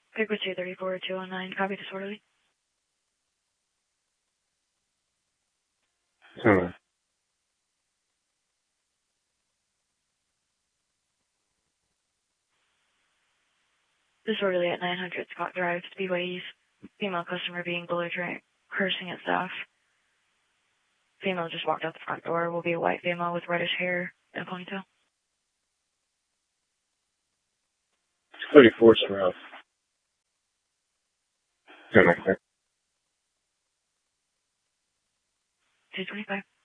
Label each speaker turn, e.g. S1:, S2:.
S1: Frequency 34219, copy disorderly.
S2: Alright.
S1: Disorderly at 900 Scott Drive, Speedway East. Female customer being belligerent, cursing at staff. Female just walked out the front door. Will be a white female with reddish hair and a ponytail.
S2: 34th Route. Connecting.
S1: 225.